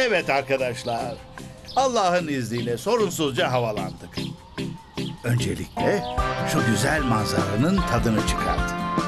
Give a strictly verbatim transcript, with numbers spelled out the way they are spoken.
Evet arkadaşlar, Allah'ın izniyle sorunsuzca havalandık. Öncelikle şu güzel manzaranın tadını çıkardık.